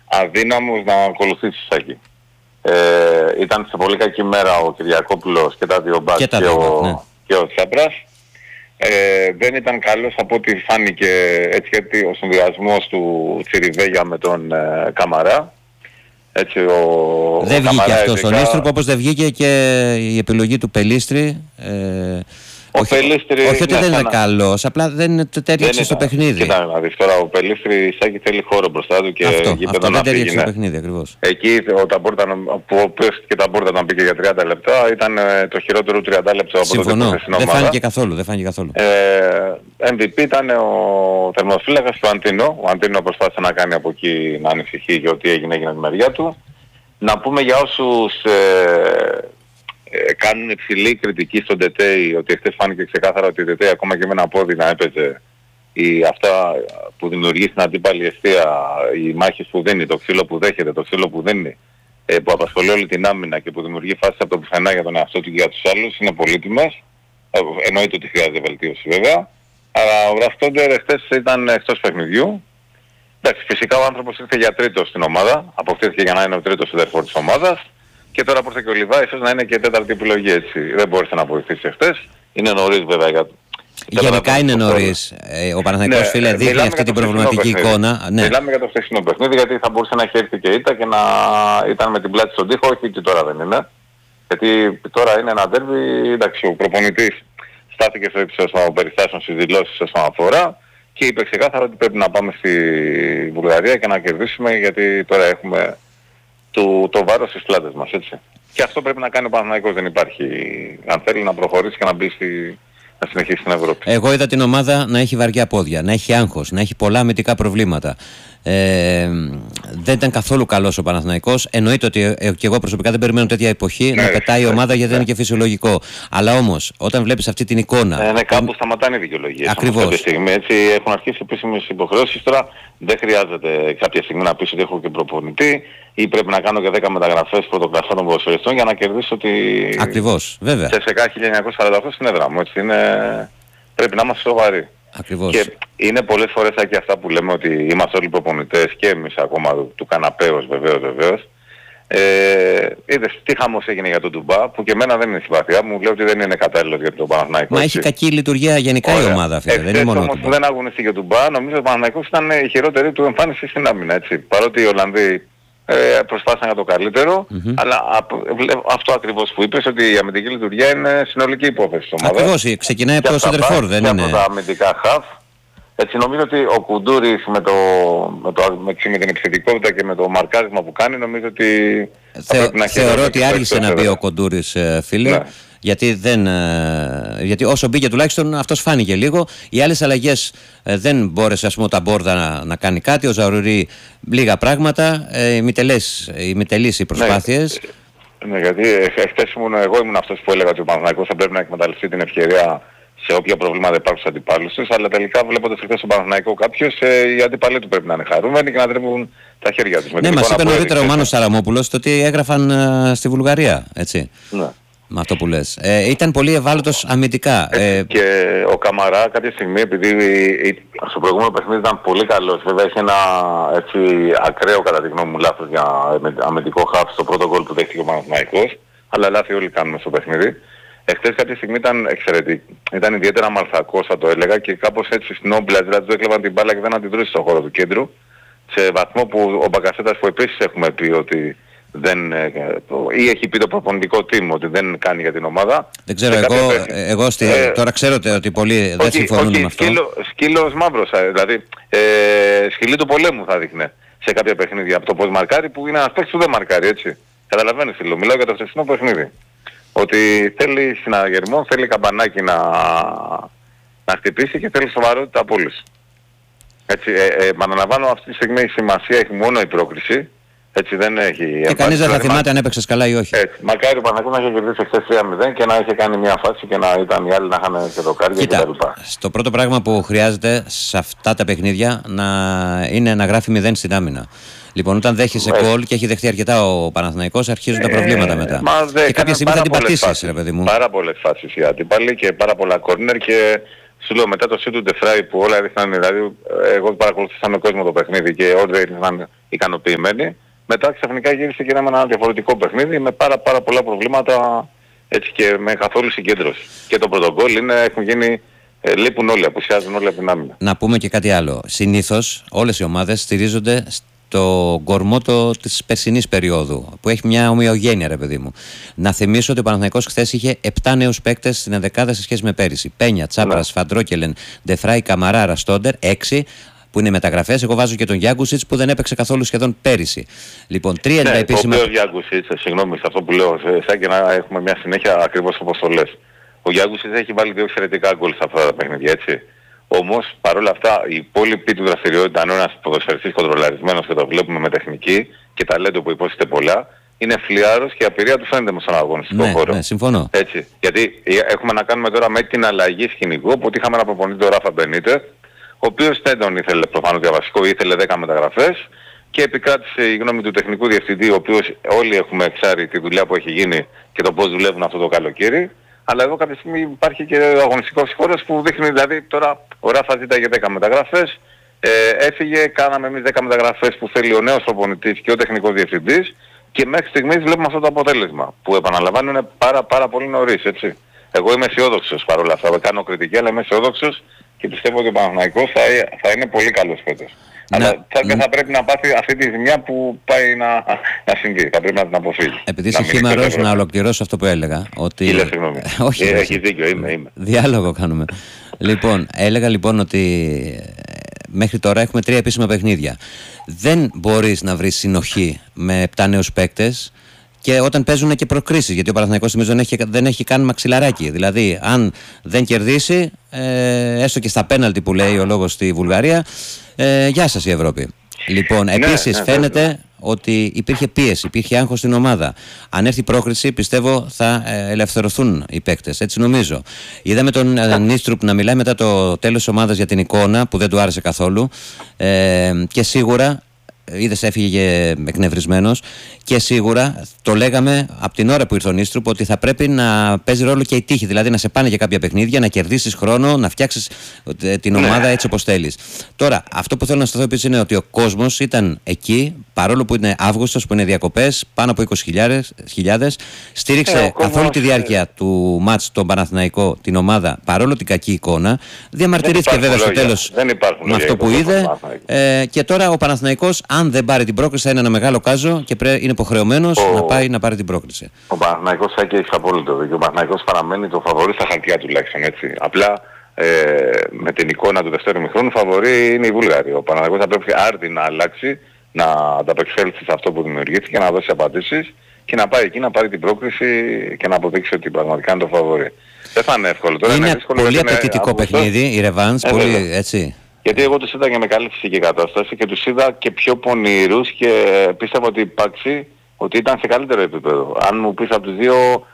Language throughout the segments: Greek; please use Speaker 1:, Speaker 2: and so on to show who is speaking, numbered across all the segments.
Speaker 1: αδύναμους να ακολουθήσεις εκεί. Ήταν σε πολύ κακή μέρα ο Κυριακόπουλος και τα δύο μπακ και ο Τσάμπρας. Δεν ήταν καλός από ό,τι φάνηκε, έτσι, γιατί ο συνδυασμός του Τσιριβέγια με τον Καμαρά. Έτσι,
Speaker 2: δεν βγήκε αυτός ο Νίστρουπ, όπως δεν βγήκε και η επιλογή του Πελίστρη. Όχι ότι δεν είναι καλός, απλά δεν τέριαξε στο παιχνίδι.
Speaker 1: Κοίτα να δεις τώρα, ο Πελίστρη Σάκη θέλει χώρο μπροστά του και
Speaker 2: αυτό δεν τέριαξε στο παιχνίδι ακριβώς.
Speaker 1: Εκεί που πέφτει τα Μπόρτα να μπήκε για 30 λεπτά ήταν το χειρότερο 30 λεπτά από τότε που στην ομάδα.
Speaker 2: Δεν φάνηκε καθόλου.
Speaker 1: MVP ήταν ο τερματοφύλακας του Αντίνο. Ο Αντίνο προσπάθησε να κάνει από εκεί να ανησυχεί για ό,τι έγινε τη μεριά του. Να πούμε για όσους κάνουν υψηλή κριτική στον Τετέι, ότι χθες φάνηκε ξεκάθαρα ότι ο Τετέι ακόμα και με ένα πόδι να έπαιζε, αυτά που δημιουργεί στην αντίπαλη αιστεία, οι μάχες που δίνει, το ξύλο που δέχεται, το ξύλο που δίνει, που απασχολεί όλη την άμυνα και που δημιουργεί φάσεις από το πουθενά για τον εαυτό του και για τους άλλους, είναι πολύτιμες. Εννοείται ότι χρειάζεται βελτίωση βέβαια. Αλλά ο Γραφτόντερ χθες ήταν εκτός παιχνιδιού. Εντάξει, φυσικά ο άνθρωπος ήρθε για τρίτος στην ομάδα, αποκτήθηκε για να είναι ο τρίτος σεντερφόρ της ομάδας. Και τώρα που ήρθε και ο Λιβάη, ίσως να είναι και τέταρτη επιλογή, έτσι. Δεν μπόρεσε να βοηθήσει χθες. Είναι νωρίς βέβαια
Speaker 2: γενικά είναι νωρίς. Ο Παναθηναϊκός, φίλε, δείχνει αυτή την προβληματική εικόνα. Ναι.
Speaker 1: Μιλάμε για το χθεσινό παιχνίδι, γιατί θα μπορούσε να έχει έρθει και ήττα και να ήταν με την πλάτη στον τοίχο, όχι και τώρα δεν είναι. Γιατί τώρα είναι ένα ντέρμπι, εντάξει, ο προπονητής στάθηκε στο ύψος των περιστάσεων στις δηλώσεις όσον αφορά και είπε ξεκάθαρα ότι πρέπει να πάμε στη Βουλγαρία και να κερδίσουμε, γιατί τώρα έχουμε το βάρος στις πλάτες μας, έτσι. Και αυτό πρέπει να κάνει ο Παναθηναϊκός, δεν υπάρχει, αν θέλει να προχωρήσει και να μπει να συνεχίσει στην Ευρώπη. Εγώ
Speaker 2: είδα την ομάδα να έχει βαριά πόδια, να έχει άγχος, να έχει πολλά αμυντικά προβλήματα. Δεν ήταν καθόλου καλός ο Παναθηναϊκός. Εννοείται ότι και εγώ προσωπικά δεν περιμένω τέτοια εποχή να πετάει η ομάδα, γιατί δεν είναι και φυσιολογικό. Αλλά όμως, όταν βλέπεις αυτή την εικόνα.
Speaker 1: Κάπου σταματάνε οι δικαιολογίες.
Speaker 2: Ακριβώς.
Speaker 1: Κάποια στιγμή, έτσι, έχουν αρχίσει επίσημες υποχρεώσεις. Τώρα δεν χρειάζεται κάποια στιγμή να πεις ότι έχω και προπονητή ή πρέπει να κάνω και 10 μεταγραφές πρωτοκλασσών των ποδοσφαιριστών για να κερδίσω τη.
Speaker 2: Ακριβώς, βέβαια.
Speaker 1: CSKA 1948 στην έδρα μου. Έτσι, πρέπει να είμαστε σοβαροί.
Speaker 2: Ακριβώς.
Speaker 1: Και είναι πολλές φορές και αυτά που λέμε ότι είμαστε όλοι προπονητές και εμείς ακόμα του καναπέως βεβαίως. Είδες τι χαμός έγινε για τον Ντουμπά, που και εμένα δεν είναι συμπαθιά μου, λέω ότι δεν είναι κατάλληλος για τον Παναθηναϊκό.
Speaker 2: Μα έχει κακή λειτουργία γενικά η ομάδα, φίλε. Δεν είναι μόνο
Speaker 1: όμως που δεν αγωνίστηκε ο Ντουμπά, νομίζω ότι ο Παναθηναϊκός ήταν η χειρότερη του εμφάνιση στην άμυνα, έτσι. Παρότι οι Ολλανδοί προσπάθησαν για το καλύτερο, αλλά αυτό ακριβώς που είπες, ότι η αμυντική λειτουργία είναι συνολική υπόθεση της ομάδας.
Speaker 2: Ακριβώς, ξεκινάει από το σεντερφόρ, δεν είναι.
Speaker 1: Από τα αμυντικά χαφ. Έτσι νομίζω ότι ο Κουντούρης με την επιθετικότητα και με το μαρκάρισμα που κάνει, νομίζω ότι
Speaker 2: θεωρώ ότι άργησε να μπει ο Κουντούρης, φίλε. Ναι. Γιατί όσο μπήκε τουλάχιστον αυτός φάνηκε λίγο. Οι άλλες αλλαγές δεν μπόρεσε, ας πούμε, ο Ταμπόρδα να κάνει κάτι, ο Ζαρουρί λίγα πράγματα, οι μητελείς οι προσπάθειες.
Speaker 1: Ναι, γιατί χθες εγώ ήμουν αυτός που έλεγα ότι ο Παναθηναϊκός θα πρέπει να εκμεταλλευτεί την ευκαιρία σε όποια προβλήματα υπάρχουν στους αντιπάλους τους, αλλά τελικά βλέποντας χθες στον Παναθηναϊκό κάποιος, οι αντιπάλοι του πρέπει να είναι χαρούμενοι και να τρέμουν τα χέρια τους.
Speaker 2: Ναι, μας είπε νωρίτερα ο Μάνος Σαραμόπουλος το ότι έγραφαν στη Βουλγαρία, έτσι. Ναι. Με αυτό που λες. Ήταν πολύ ευάλωτος αμυντικά.
Speaker 1: Και ο Καμαρά κάποια στιγμή, επειδή στο προηγούμενο παιχνίδι ήταν πολύ καλός, βέβαια είχε ένα έτσι ακραίο κατά τη γνώμη μου λάθος για αμυντικό χαφ στο πρώτο γκολ που δέχτηκε ο Παναθηναϊκός, αλλά λάθη όλοι κάνουμε στο παιχνίδι. Εχθές κάποια στιγμή ήταν εξαιρετική. Ήταν ιδιαίτερα μαλθακός, θα το έλεγα, και κάπως έτσι στην όμπλα, δηλαδή του έκλεβαν την μπάλα και δεν αντιδρούσε στον χώρο του κέντρου, σε βαθμό που ο Μπακασέτας, που επίσης έχουμε πει ότι δεν, ή έχει πει το προπονητικό team ότι δεν κάνει για την ομάδα.
Speaker 2: Δεν ξέρω, τώρα ξέρω ότι πολλοί δεν συμφωνούν με αυτό.
Speaker 1: Σκύλος μαύρος, δηλαδή σκυλί του πολέμου θα δείχνε σε κάποια παιχνίδια από το πώς μαρκάρει, που είναι ένας παίκτης που δεν μαρκάρει, έτσι. Καταλαβαίνεις, φίλο, μιλάω για το χθεσινό παιχνίδι. Ότι θέλει συναγερμό, θέλει καμπανάκι να χτυπήσει και θέλει σοβαρότητα από όλους. Έτσι, επαναλαμβάνω, αυτή τη στιγμή η σημασία έχει μόνο η πρόκριση. Έτσι δεν έχει.
Speaker 2: Και κανείς δεν θα θυμάται αν έπαιξες καλά ή όχι.
Speaker 1: Έτσι. Μακάρι ο Παναθηναϊκός να είχε κερδίσει χθες 3-0 και να είχε κάνει μια φάση και να ήταν οι άλλοι να είχαν και δοκάρια κτλ.
Speaker 2: Στο πρώτο πράγμα που χρειάζεται σε αυτά τα παιχνίδια είναι να γράφει 0 στην άμυνα. Λοιπόν, όταν δέχεσαι γκολ και έχει δεχτεί αρκετά ο Παναθηναϊκός, αρχίζουν τα προβλήματα μετά. Και κάποια στιγμή θα την πατήσεις, ρε παιδί μου.
Speaker 1: Πάρα πολλές φάσεις οι αντίπαλοι και πάρα πολλά κόρνερ, και Σου λέω μετά το σιού του Ντεφράι που όλα έδειχναν, δηλαδή εγώ παρακολουθούσα με κόσμο το παιχνίδι και όλοι έδειχναν ικανοποιημένοι. Μετά ξαφνικά γύρισε και με ένα διαφορετικό παιχνίδι με πάρα πολλά προβλήματα, έτσι, και με καθόλου συγκέντρωση. Και το πρωτογκόλ έχουν γίνει, λείπουν όλοι, απουσιάζουν όλοι από την άμυνα.
Speaker 2: Να πούμε και κάτι άλλο. Συνήθως όλες οι ομάδες στηρίζονται στο κορμό της περσινής περίοδου, που έχει μια ομοιογένεια, ρε παιδί μου. Να θυμίσω ότι ο Παναθηναϊκός χθες είχε 7 νέους παίκτες στην ενδεκάδα σε σχέση με πέρυσι. Πένια, Τσάπρας, Φαντρόκελεν, Ντεφράι, Καμαρά, Ραστόντερ, 6 που είναι μεταγραφές. Εγώ βάζω και τον Γιάνκουσιτς που δεν έπαιξε καθόλου σχεδόν πέρυσι. Λοιπόν, 3 είναι τα επίσημα.
Speaker 1: Ο Γιάνκουσιτς, συγγνώμη σε αυτό που λέω, σαν και να έχουμε μια συνέχεια ακριβώς όπως το λες. Ο Γιάνκουσιτς έχει βάλει 2 εξαιρετικά γκολ σε αυτά τα παιχνίδια, έτσι. Όμως, παρόλα αυτά, η υπόλοιπη του δραστηριότητα, αν είναι ένας ποδοσφαιριστής κοντρολαρισμένος και το βλέπουμε με τεχνική και ταλέντο που υπόσχεται πολλά, είναι φλιάρος και η απειρία του φαίνεται με στον αγωνιστικό χώρο.
Speaker 2: Ναι, συμφωνώ.
Speaker 1: Έτσι. Γιατί έχουμε να κάνουμε τώρα με την αλλαγή σκηνικού, που είχαμε ένα προπονητή τον Ράφα Μπενίτε, ο οποίος δεν τον ήθελε προφανώς για βασικό, ήθελε 10 μεταγραφές και επικράτησε η γνώμη του τεχνικού διευθυντή, ο οποίος όλοι έχουμε εξάρει τη δουλειά που έχει γίνει και το πώς δουλεύουν αυτό το καλοκαίρι. Αλλά εδώ κάποια στιγμή υπάρχει και ο αγωνιστικός χώρος που δείχνει, δηλαδή τώρα ο Ράφα ζήταγε 10 μεταγραφές, έφυγε, κάναμε εμείς 10 μεταγραφές που θέλει ο νέος προπονητής και ο τεχνικός διευθυντής και μέχρι στιγμής βλέπουμε αυτό το αποτέλεσμα που επαναλαμβάνω είναι πάρα πολύ νωρίς, έτσι. Εγώ είμαι αισιόδοξος παρόλα αυτά, δεν κάνω κριτική, αλλά είμαι αισιόδοξος και πιστεύω ότι ο Παναθηναϊκός θα είναι πολύ καλός φέτος. Αλλά θα πρέπει να πάθει αυτή τη ζημιά που πάει να συμβεί. Θα πρέπει να την αποφύγει.
Speaker 2: Επειδή είσαι χήμαρος, να ολοκληρώσω αυτό που έλεγα. Ότι...
Speaker 1: Όχι, έχεις δίκιο, είμαι.
Speaker 2: Διάλογο κάνουμε. Λοιπόν, έλεγα λοιπόν ότι μέχρι τώρα έχουμε 3 επίσημα παιχνίδια. Δεν μπορείς να βρεις συνοχή με 7 νέους παίκτες και όταν παίζουν και προκρίσεις. Γιατί ο Παναθηναϊκός νομίζω δεν έχει καν μαξιλαράκι. Δηλαδή, αν δεν κερδίσει, έστω και στα πέναλτι που λέει ο λόγος στη Βουλγαρία, γεια σας η Ευρώπη. Λοιπόν, επίσης φαίνεται ότι υπήρχε πίεση, υπήρχε άγχος στην ομάδα. Αν έρθει η πρόκριση, πιστεύω θα ελευθερωθούν οι παίκτες. Έτσι νομίζω. Είδαμε τον Νίστρουπ να μιλάει μετά το τέλος της ομάδας για την εικόνα που δεν του άρεσε καθόλου. Και σίγουρα. Είδες, έφυγε εκνευρισμένος και σίγουρα το λέγαμε από την ώρα που ήρθε ο Νίστρουπ ότι θα πρέπει να παίζει ρόλο και η τύχη. Δηλαδή να σε πάνε για κάποια παιχνίδια, να κερδίσεις χρόνο, να φτιάξεις την ομάδα έτσι όπως θέλεις. Τώρα, αυτό που θέλω να σταθώ επίσης είναι ότι ο κόσμος ήταν εκεί, παρόλο που είναι Αύγουστος, που είναι διακοπές, πάνω από 20.000. Στήριξε καθ' όλη τη διάρκεια του μάτς τον Παναθηναϊκό, την ομάδα, παρόλο την κακή εικόνα. Διαμαρτυρήθηκε βέβαια στο τέλος με αυτό που είδε. Και τώρα ο Παναθηναϊκός, αν δεν πάρει την πρόκριση, θα είναι ένα μεγάλο κάζο και είναι υποχρεωμένος να πάει να πάρει την πρόκριση.
Speaker 1: Ο Παναθηναϊκός θα έχει απόλυτο δίκιο. Ο Παναθηναϊκός παραμένει το φαβορί στα χαρτιά τουλάχιστον, έτσι. Απλά με την εικόνα του δεύτερου ημιχρόνου φαβορί είναι η Βούλγαρη. Ο Παναθηναϊκός θα πρέπει άρτη να αλλάξει, να ανταπεξέλθει σε αυτό που δημιουργήθηκε, να δώσει απαντήσεις και να πάει εκεί να πάρει την πρόκριση και να αποδείξει ότι πραγματικά είναι το φαβορί. Δεν θα είναι εύκολο. Τώρα
Speaker 2: είναι
Speaker 1: δύσκολο,
Speaker 2: πολύ απαιτητικό παιχνίδι, η ρεβάνς, πολύ έτσι.
Speaker 1: Γιατί εγώ τους είδα και με καλή φυσική κατάσταση και τους είδα και πιο πονηρούς και πίστευα ότι ήταν σε καλύτερο επίπεδο. Αν μου πεις από τους δύο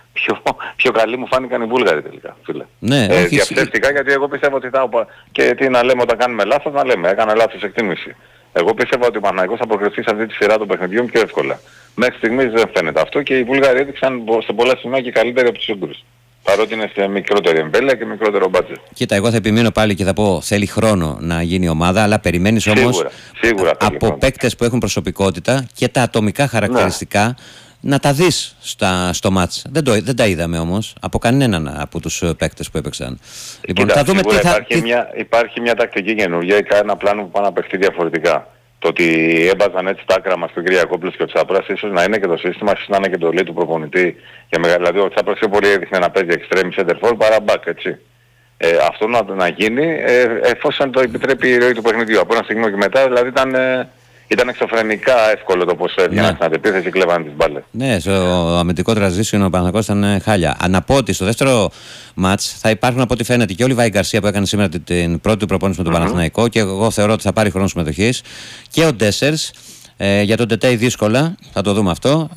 Speaker 1: πιο καλοί μου φάνηκαν οι Βούλγαροι τελικά, φίλε.
Speaker 2: Ναι,
Speaker 1: διαψεύτηκα γιατί εγώ πίστευα ότι και τι να λέμε όταν κάνουμε λάθος, να λέμε, έκανα λάθος εκτίμηση. Εγώ πίστευα ότι ο Παναθηναϊκός θα προκριθεί σε αυτή τη σειρά των παιχνιδιών πιο εύκολα. Μέχρι στιγμής δεν φαίνεται αυτό και οι Βούλγαροι έδειξαν σε πολλά σημεία και καλύτεροι από τους Ούγγρους. Παρότι είναι σε μικρότερη εμβέλεια και μικρότερο μπάτζετ.
Speaker 2: Κοίτα, εγώ θα επιμείνω πάλι και θα πω θέλει χρόνο να γίνει ομάδα, αλλά περιμένεις όμως
Speaker 1: σίγουρα
Speaker 2: από παίκτες που έχουν προσωπικότητα και τα ατομικά χαρακτηριστικά να τα δεις στο μάτς. Δεν τα είδαμε όμως από κανέναν από τους παίκτες που έπαιξαν.
Speaker 1: Λοιπόν, θα δούμε υπάρχει μια τακτική καινούργια ή ένα πλάνο που πάνε να παιχτεί διαφορετικά. Το ότι έμπαζαν έτσι τα άκρα μας τον Κυριακόπουλος και ο Τσάπρας ίσως να είναι και το σύστημα, ίσως να είναι και το λέει του προπονητή. Δηλαδή ο Τσάπρας πιο πολύ έδειχνε να παίζει extreme center for παρά back, έτσι. Αυτό να γίνει εφόσον το επιτρέπει η ροή του παιχνιδιού. Από ένα στιγμή και μετά δηλαδή ήταν εξωφρενικά εύκολο το πώς έβγαιναν στην αντεπίθεση και κλέβαν τις μπάλες. Ναι,
Speaker 2: στο αμυντικό transition ο Παναθηναϊκός ήταν χάλια. Να πω ότι στο δεύτερο μάτς θα υπάρχουν από ό,τι φαίνεται και ο Λιβάη Γκαρσία που έκανε σήμερα την πρώτη του προπόνηση με τον Παναθηναϊκό και εγώ θεωρώ ότι θα πάρει χρόνο συμμετοχής και ο Ντέσσερς. Για τον Τετέι δύσκολα, θα το δούμε αυτό.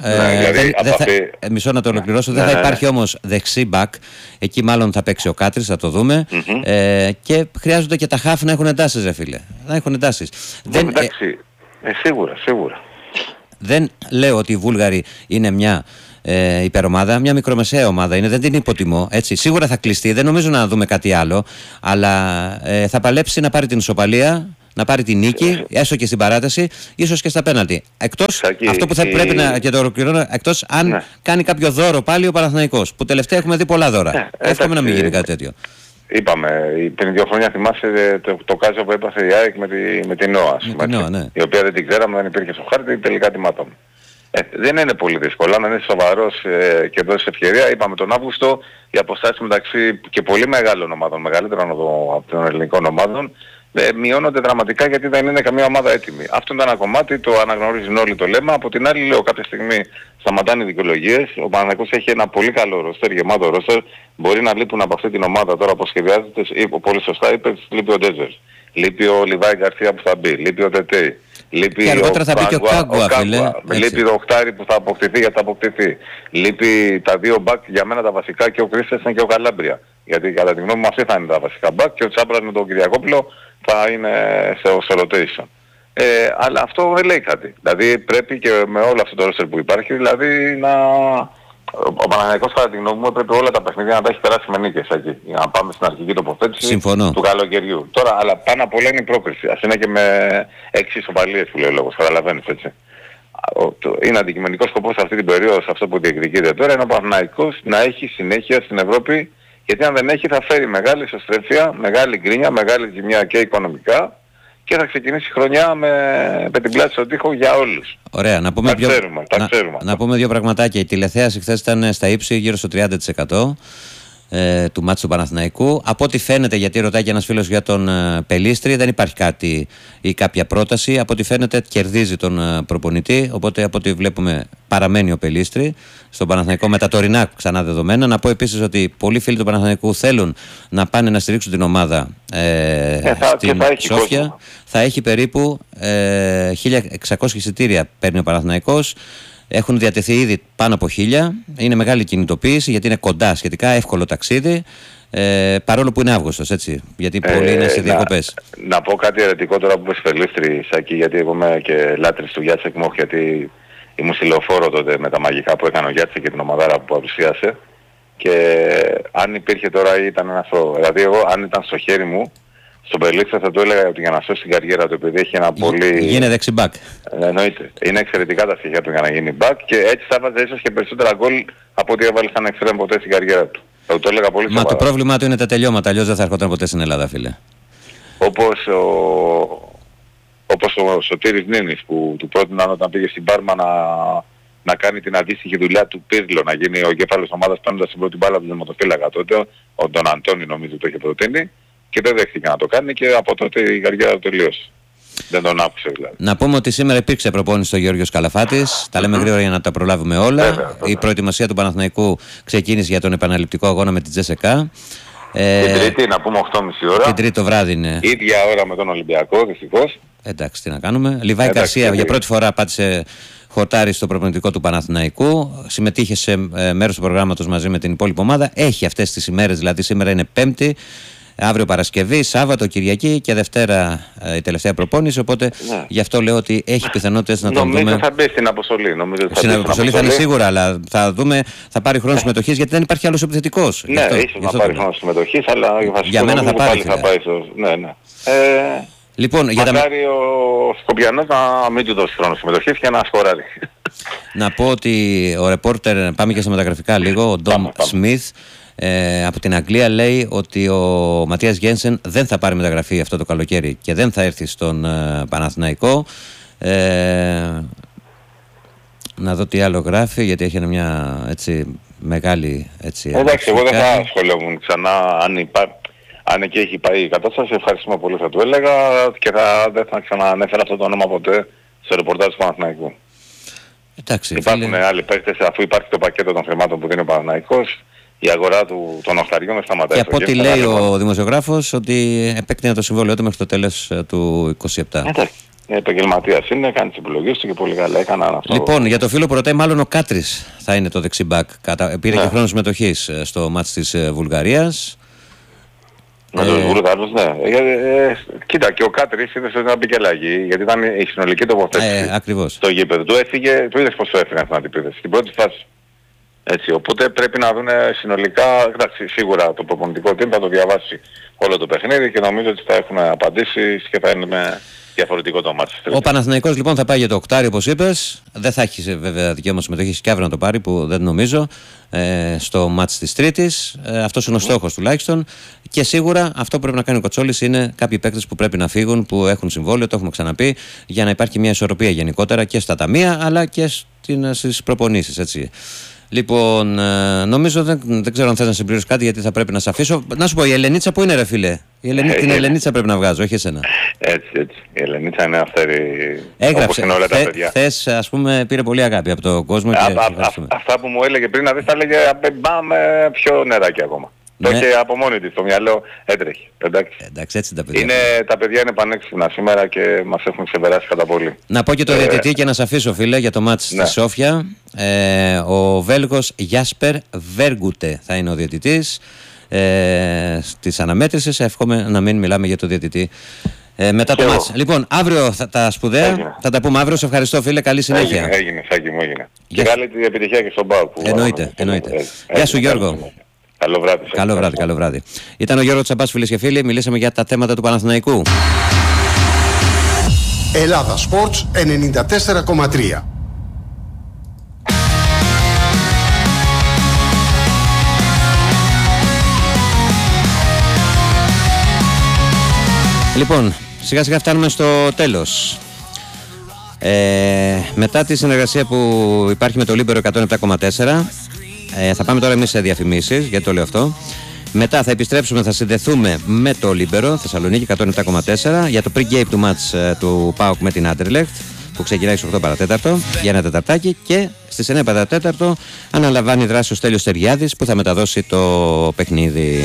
Speaker 2: Μισό να το ολοκληρώσω. Δεν θα υπάρχει όμως δεξί μπακ. Εκεί μάλλον θα παίξει ο Κάτρης, θα το δούμε. Και χρειάζονται και τα χαφ να έχουν εντάσεις, ρε φίλε. Να έχουν εντάσεις.
Speaker 1: Σίγουρα.
Speaker 2: Δεν λέω ότι οι Βούλγαροι είναι μια υπερομάδα, μια μικρομεσαία ομάδα είναι, δεν την υποτιμώ. Έτσι. Σίγουρα θα κλειστεί, δεν νομίζω να δούμε κάτι άλλο, αλλά θα παλέψει να πάρει την ισοπαλία, να πάρει την νίκη, έστω και στην παράταση, ίσως και στα πέναλτι. Εκτός αυτό που θα πρέπει να και το ολοκληρώνω, εκτός αν κάνει κάποιο δώρο πάλι ο Παναθηναϊκός, που τελευταία έχουμε δει πολλά δώρα. Εύχομαι να μην γίνει κάτι τέτοιο.
Speaker 1: Είπαμε, πριν 2 χρόνια θυμάσαι το κάζο που έπασε η ΑΕΚ με την ΝΟΑ,
Speaker 2: ναι.
Speaker 1: Η οποία δεν την ξέραμε, δεν υπήρχε στο χάρτη, τελικά τη μάθαμε. Δεν είναι πολύ δύσκολο, αν είναι σοβαρός και δώσει ευκαιρία. Είπαμε τον Αύγουστο, οι αποστάσεις μεταξύ και πολύ μεγάλων ομάδων, μεγαλύτερων από των ελληνικών ομάδων, μειώνονται δραματικά γιατί δεν είναι καμία ομάδα έτοιμη. Αυτό είναι ένα κομμάτι, το αναγνωρίζουν όλοι το λέμε. Από την άλλη λέω κάποια στιγμή σταματάνε οι δικαιολογίες. Ο Παναθηναϊκός έχει ένα πολύ καλό ρόστερ, γεμάτο ρόστερ. Μπορεί να λείπουν από αυτή την ομάδα τώρα που σχεδιάζεται, πολύ σωστά είπες, λείπει ο Ντέζερ. Λείπει ο Λιβάη Γκαρσία που θα μπει, λείπει ο Τετέι. Λείπει
Speaker 2: και αργότερα θα μπει και ο Κάγκουα, φίλε.
Speaker 1: Λείπει το οχτάρι που θα αποκτηθεί γιατί θα αποκτηθεί. Λείπει τα 2 μπακ για μένα τα βασικά και ο Κρίστενσεν και ο Καλάμπρια. Γιατί κατά τη γνώμη μου αυτοί θα είναι τα βασικά μπακ και ο Τσάμπρας με τον Κυριακόπουλο θα είναι σε rotation. Αλλά αυτό δεν λέει κάτι. Δηλαδή πρέπει και με όλο αυτό το roster που υπάρχει, δηλαδή να... Ο Παναθηναϊκός κατά τη γνώμη μου πρέπει όλα τα παιχνίδια να τα έχει περάσει με νίκες εκεί. Για να πάμε στην αρχική τοποθέτηση του καλοκαιριού. Τώρα, αλλά πάνω απ' όλα είναι η πρόκριση. Ας είναι και με 6 ισοπαλίες που λέει ο λόγος. Καταλαβαίνεις έτσι. Είναι αντικειμενικός σκοπός σε αυτή την περίοδο, σε αυτό που διεκδικείται τώρα, είναι ο Παναθηναϊκός να έχει συνέχεια στην Ευρώπη. Γιατί αν δεν έχει θα φέρει μεγάλη ισοστρέφεια, μεγάλη γκρίνια, μεγάλη ζημιά και οικονομικά. Και θα ξεκινήσει χρονιά με την πλάτη στον τοίχο για όλους.
Speaker 2: Ωραία, να πούμε, να πούμε 2 πραγματάκια. Η τηλεθέαση χθες ήταν στα ύψη γύρω στο 30% του μάτς του Παναθηναϊκού. Από ό,τι φαίνεται, γιατί ρωτάει και ένας φίλος για τον Πελίστρη, δεν υπάρχει κάτι ή κάποια πρόταση. Από ό,τι φαίνεται κερδίζει τον προπονητή, οπότε από ό,τι βλέπουμε παραμένει ο Πελίστρη στον Παναθηναϊκό με τα τωρινά ξανά δεδομένα. Να πω επίσης ότι πολλοί φίλοι του Παναθηναϊκού θέλουν να πάνε να στηρίξουν την ομάδα στην Σόφια. Θα έχει περίπου 1.600 εισιτήρια παίρνει ο Παναθηναϊκός. Έχουν διατεθεί ήδη πάνω από 1.000. Είναι μεγάλη κινητοποίηση γιατί είναι κοντά σχετικά, εύκολο ταξίδι. Παρόλο που είναι Αύγουστος, έτσι. Γιατί πολλοί είναι σε διακοπές.
Speaker 1: Να πω κάτι ερετικό τώρα που είπες Πελίστρη, Σάκη, γιατί εγώ είμαι και λάτρης του Γιάτσεκ Μόχ, γιατί ήμουν στη Λεωφόρο τότε με τα μαγικά που έκανε ο Γιάτσεκ και την ομαδάρα που παρουσίασε. Και αν υπήρχε τώρα ήταν ένα αυτό. Δηλαδή εγώ αν ήταν στο χέρι μου, στον Πελίστρη θα του έλεγα ότι για να σώσει την καριέρα του, επειδή έχει ένα πολύ...
Speaker 2: Γίνε δεξιμπάκ.
Speaker 1: Εννοείται. Είναι εξαιρετικά τα στοιχεία του για να γίνει back και έτσι θα βάζει ίσως και περισσότερα γκολ από ό,τι έβαλε σαν εξτρέμ ποτέ στην καριέρα του. Θα το έλεγα πολύ σοβαρά.
Speaker 2: Μα το πρόβλημά του είναι τα τελειώματα, αλλιώς δεν θα έρχονταν ποτέ στην Ελλάδα, φίλε.
Speaker 1: Όπως ο Σωτήρης Νίνης που του πρότειναν όταν πήγε στην Πάρμα να κάνει την αντίστοιχη δουλειά του Πύρλο, να γίνει ο κέφαλος ομάδας παίρνοντας την πρώτη μπάλα του δηματοφύλακα τότε, τον Αντώνη νομίζω το είχε προτείνει. Και δεν δέχτηκε να το κάνει και από τότε η καριέρα του τελείωσε. Δεν τον άκουσε δηλαδή.
Speaker 2: Να πούμε ότι σήμερα υπήρξε προπόνηση στο Γιώργος Καλαφάτης. Τα λέμε γρήγορα για να τα προλάβουμε όλα.
Speaker 1: Βέβαια.
Speaker 2: Η προετοιμασία του Παναθηναϊκού ξεκίνησε για τον επαναληπτικό αγώνα με την Τζέσεκα.
Speaker 1: Την Τρίτη, να πούμε 8.30 ώρα.
Speaker 2: Την Τρίτη το βράδυ είναι.
Speaker 1: Ίδια ώρα με τον Ολυμπιακό, δυστυχώς.
Speaker 2: Εντάξει, τι να κάνουμε. Λιβάη Γκαρσία για πρώτη φορά πάτησε χορτάρι στο προπονητικό του Παναθηναϊκού. Συμμετείχε σε μέρος του προγράμματος μαζί με την υπόλοιπη ομάδα. Έχει αυτές τις ημέρες, δηλαδή σήμερα είναι Πέμπτη. Αύριο Παρασκευή, Σάββατο, Κυριακή και Δευτέρα η τελευταία προπόνηση. Οπότε γι' αυτό λέω ότι έχει πιθανότητες να τον δούμε.
Speaker 1: Νομίζω θα μπει στην αποστολή.
Speaker 2: Στην αποστολή θα είναι σίγουρα, αλλά θα δούμε, θα πάρει χρόνο συμμετοχής γιατί δεν υπάρχει άλλος επιθετικός.
Speaker 1: Ναι, ίσως θα πάρει χρόνο συμμετοχής, αλλά
Speaker 2: για μένα θα πάρει.
Speaker 1: Θα πάει ναι.
Speaker 2: Λοιπόν,
Speaker 1: μακάρι ο Σκοπιανός να μην του δώσει χρόνο συμμετοχής και να σκοράρει.
Speaker 2: Να πω ότι ο ρεπόρτερ, πάμε και στα μεταγραφικά λίγο, ο Ντόμ Σμιθ. Από την Αγγλία λέει ότι ο Ματίας Γένσεν δεν θα πάρει μεταγραφή αυτό το καλοκαίρι και δεν θα έρθει στον Παναθηναϊκό. Να δω τι άλλο γράφει, γιατί έχει μια έτσι μεγάλη έτσι.
Speaker 1: Εντάξει, εγώ δεν θα ασχολιόμουν ξανά αν εκεί έχει πάει η κατάσταση. Ευχαριστούμε πολύ θα του έλεγα και δεν θα ξανανέφερα αυτό το όνομα ποτέ στο ρεπορτάζ του Παναθηναϊκού.
Speaker 2: Εντάξει,
Speaker 1: υπάρχουν άλλοι παίκτες, αφού υπάρχει το πακέτο των χρημάτων που δίνει ο Παναθηναϊκός. Η αγορά των οχταριών δεν σταματάει.
Speaker 2: Και από ό,τι λέει ο δημοσιογράφος ότι επέκτηνε το συμβόλαιο του μέχρι το τέλος του 27.
Speaker 1: Εντάξει. Επαγγελματίας είναι, κάνει τις επιλογές του και πολύ καλά έκαναν αυτό.
Speaker 2: Λοιπόν, για το φίλο που ρωτάει, μάλλον ο Κάτρης θα είναι το δεξιμπάκ. Πήρε και χρόνο συμμετοχής στο μάτς της Βουλγαρίας.
Speaker 1: Με τους Βουλγαρούς, ναι. Κοίτα, και ο Κάτρης είδες ότι ήταν αλλαγή, γιατί ήταν η συνολική τοποθέτηση
Speaker 2: ακριβώς.
Speaker 1: στο γήπεδο. Του είδες πώς το έφυγαν στην αντιπίθεση. Στην πρώτη φάση. Έτσι, οπότε πρέπει να δουν συνολικά, εντάξει, σίγουρα το προπονητικό team θα το διαβάσει όλο το παιχνίδι και νομίζω ότι θα έχουν απαντήσεις και θα είναι διαφορετικό το μάτς.
Speaker 2: Ο Παναθηναϊκός λοιπόν θα πάει για το οκτάρι, όπως είπες. Δεν θα έχει βέβαια δικαίωμα συμμετοχής και αύριο να το πάρει, που δεν νομίζω, στο μάτς της Τρίτης. Αυτός είναι ο στόχος τουλάχιστον. Και σίγουρα αυτό που πρέπει να κάνει ο Κοτσόλης είναι κάποιοι παίκτες που πρέπει να φύγουν, που έχουν συμβόλαιο, το έχουμε ξαναπεί, για να υπάρχει μια ισορροπία γενικότερα και στα ταμεία αλλά και στις προπονήσεις, έτσι. Λοιπόν, νομίζω δεν ξέρω αν θες να συμπληρώσεις κάτι, γιατί θα πρέπει να σε αφήσω. Να σου πω, η Ελενίτσα που είναι, ρε φίλε? Την Ελενίτσα πρέπει να βγάζω, όχι εσένα.
Speaker 1: Έτσι. Η Ελενίτσα είναι αυτερή.
Speaker 2: Έγραψε.
Speaker 1: Είναι όλα τα παιδιά.
Speaker 2: Χθες, ας πούμε, πήρε πολύ αγάπη από τον κόσμο.
Speaker 1: Αυτά που μου έλεγε πριν, να δεις, τα έλεγε πάμε πιο νεράκι ακόμα. Το είχε από μόνη της, το μυαλό έτρεχε.
Speaker 2: Εντάξει, έτσι τα παιδιά.
Speaker 1: Τα παιδιά είναι πανέξυπνα σήμερα και μας έχουν ξεπεράσει κατά πολύ.
Speaker 2: Να πω και το διαιτητή και να σε αφήσω, φίλε, για το μάτς στη Σόφια. Ο Βέλγος Γιάσπερ Βέργκουτε θα είναι ο διαιτητής της αναμέτρησης. Εύχομαι να μην μιλάμε για το διαιτητή μετά το μάτς. Λοιπόν, αύριο τα σπουδαία θα τα πούμε αύριο. Σε ευχαριστώ, φίλε, καλή συνέχεια.
Speaker 1: Έγινε. Και καλή επιτυχία και στον ΠΑΟΚ.
Speaker 2: Εννοείται. Γεια σου, Γιώργο.
Speaker 1: Καλό βράδυ.
Speaker 2: Ήταν ο Γιώργος Τσαμπάς, φίλες και φίλοι. Μιλήσαμε για τα θέματα του Παναθηναϊκού.
Speaker 3: Ελλάδα Sports 94,3.
Speaker 2: Λοιπόν, σιγά σιγά φτάνουμε στο τέλος. Μετά τη συνεργασία που υπάρχει με το Λίμπερο 107,4, θα πάμε τώρα εμείς σε διαφημίσεις, γιατί το λέω αυτό. Μετά θα επιστρέψουμε, θα συνδεθούμε με το Λίμπερο Θεσσαλονίκη 107,4 για το pre-game του match του ΠΑΟΚ με την Άντερλεχτ, που ξεκινάει στις 8 παρατέταρτο για ένα τεταρτάκι, και στις 9 παρατέταρτο αναλαμβάνει δράση ο Στέλιος Στεριάδης, που θα μεταδώσει το παιχνίδι.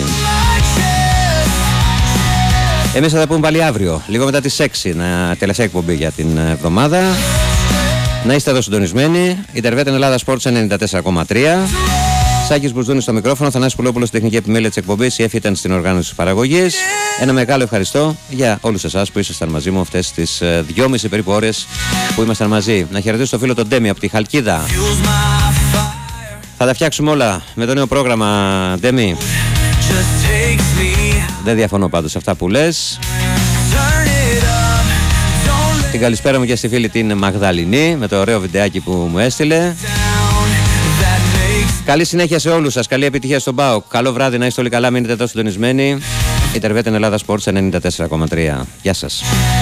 Speaker 2: Εμείς θα τα πούμε πάλι αύριο, λίγο μετά τις 6, τελευταία εκπομπή για την εβδομάδα. Να είστε εδώ συντονισμένοι. Η Τερβέτα Ελλάδα Sports 94,3. Σάκης Μπουσδούνης στο μικρόφωνο, Θανάσης Πουλόπουλος στην τεχνική επιμέλεια της εκπομπής. Η Εφη ήταν στην οργάνωση της παραγωγής. Ένα μεγάλο ευχαριστώ για όλους εσάς που ήσασταν μαζί μου αυτές τις 2,5 περίπου ώρες που ήμασταν μαζί. Να χαιρετήσω το φίλο τον Ντέμι από τη Χαλκίδα. Θα τα φτιάξουμε όλα με το νέο πρόγραμμα, Ντέμι. Δεν διαφωνώ πάντως σε αυτά που λες. Την καλησπέρα μου και στη φίλη την Μαγδαληνή με το ωραίο βιντεάκι που μου έστειλε. Καλή συνέχεια σε όλους σας, καλή επιτυχία στον ΠΑΟΚ. Καλό βράδυ, να είστε όλοι καλά, μείνετε εδώ συντονισμένοι. Η Τερβέτα Ελλάδα Sports 94,3. Γεια σας.